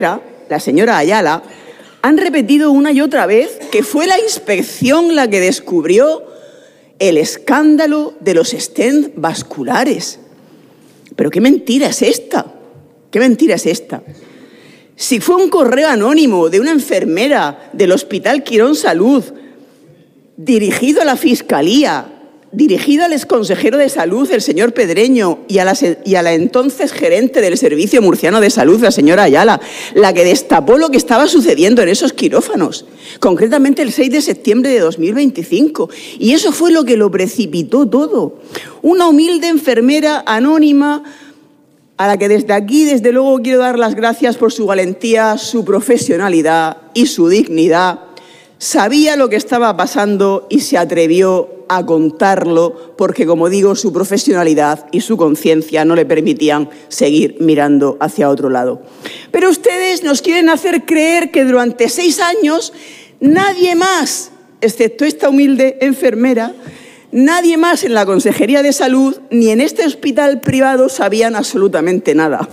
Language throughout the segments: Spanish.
la señora Ayala, han repetido una y otra vez que fue la inspección la que descubrió el escándalo de los stents vasculares. Pero qué mentira es esta, qué mentira es esta. Si fue un correo anónimo de una enfermera del Hospital Quirón Salud, dirigido a la Fiscalía, dirigido al exconsejero de Salud, el señor Pedreño, y a la entonces gerente del Servicio Murciano de Salud, la señora Ayala, la que destapó lo que estaba sucediendo en esos quirófanos, concretamente el 6 de septiembre de 2025. Y eso fue lo que lo precipitó todo. Una humilde enfermera anónima a la que desde aquí, desde luego, quiero dar las gracias por su valentía, su profesionalidad y su dignidad. Sabía lo que estaba pasando y se atrevió a contarlo porque, como digo, su profesionalidad y su conciencia no le permitían seguir mirando hacia otro lado. Pero ustedes nos quieren hacer creer que durante 6 años nadie más, excepto esta humilde enfermera, nadie más en la Consejería de Salud ni en este hospital privado sabían absolutamente nada.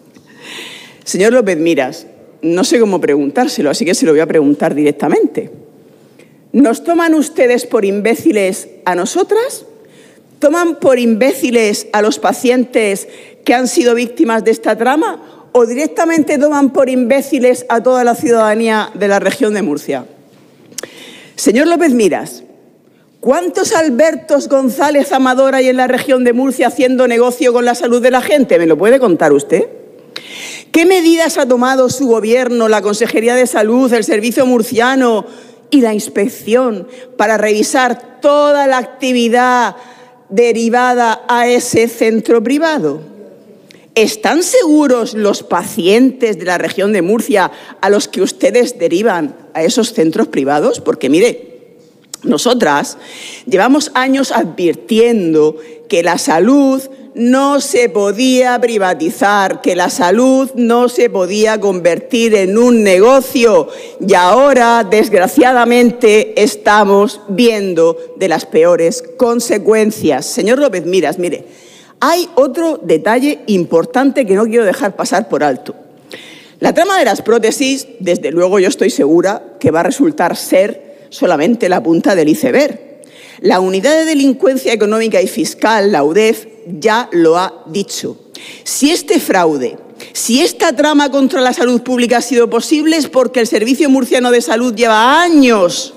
Señor López Miras, no sé cómo preguntárselo, así que se lo voy a preguntar directamente. ¿Nos toman ustedes por imbéciles a nosotras? ¿Toman por imbéciles a los pacientes que han sido víctimas de esta trama? ¿O directamente toman por imbéciles a toda la ciudadanía de la región de Murcia? Señor López Miras, ¿cuántos Albertos González Amador hay en la región de Murcia haciendo negocio con la salud de la gente? ¿Me lo puede contar usted? ¿Qué medidas ha tomado su gobierno, la Consejería de Salud, el Servicio Murciano y la inspección para revisar toda la actividad derivada a ese centro privado? ¿Están seguros los pacientes de la región de Murcia a los que ustedes derivan a esos centros privados? Porque, mire, nosotras llevamos años advirtiendo que la salud no se podía privatizar, que la salud no se podía convertir en un negocio y ahora, desgraciadamente, estamos viendo de las peores consecuencias. Señor López Miras, mire, hay otro detalle importante que no quiero dejar pasar por alto. La trama de las prótesis, desde luego yo estoy segura que va a resultar ser solamente la punta del iceberg. La Unidad de Delincuencia Económica y Fiscal, la UDEF, ya lo ha dicho. Si este fraude, si esta trama contra la salud pública ha sido posible es porque el Servicio Murciano de Salud lleva años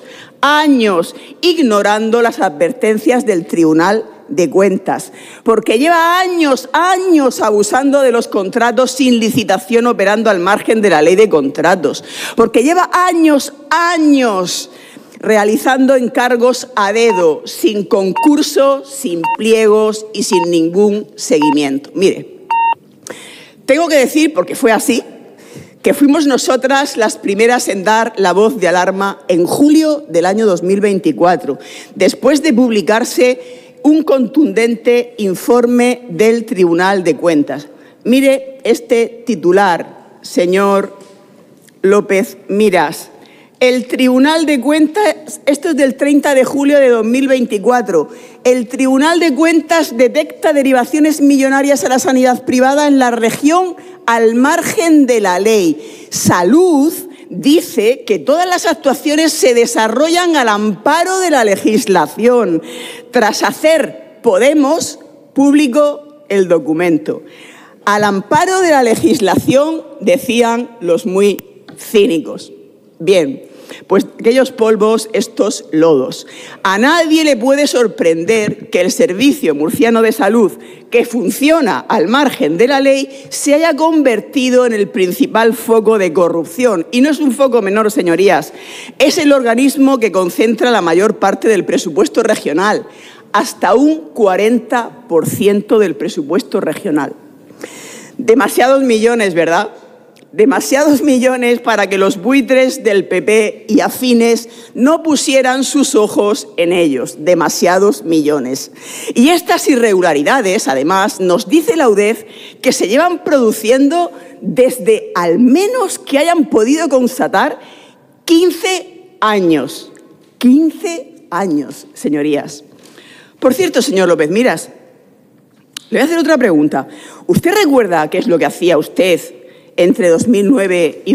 ignorando las advertencias del Tribunal de Cuentas, porque lleva años abusando de los contratos sin licitación, operando al margen de la ley de contratos, porque lleva años realizando encargos a dedo, sin concurso, sin pliegos y sin ningún seguimiento. Mire, tengo que decir, porque fue así, que fuimos nosotras las primeras en dar la voz de alarma en julio del año 2024, después de publicarse un contundente informe del Tribunal de Cuentas. Mire este titular, señor López Miras. El Tribunal de Cuentas, esto es del 30 de julio de 2024, el Tribunal de Cuentas detecta derivaciones millonarias a la sanidad privada en la región al margen de la ley. Salud dice que todas las actuaciones se desarrollan al amparo de la legislación, tras hacer Podemos público el documento. Al amparo de la legislación, decían los muy cínicos. Bien, pues aquellos polvos, estos lodos. A nadie le puede sorprender que el Servicio Murciano de Salud, que funciona al margen de la ley, se haya convertido en el principal foco de corrupción. Y no es un foco menor, señorías. Es el organismo que concentra la mayor parte del presupuesto regional, hasta un 40% del presupuesto regional. Demasiados millones, ¿verdad? Demasiados millones para que los buitres del PP y afines no pusieran sus ojos en ellos. Demasiados millones. Y estas irregularidades, además, nos dice la UDEF que se llevan produciendo desde, al menos que hayan podido constatar, 15 años. 15 años, señorías. Por cierto, señor López Miras, le voy a hacer otra pregunta. ¿Usted recuerda qué es lo que hacía usted entre 2009 y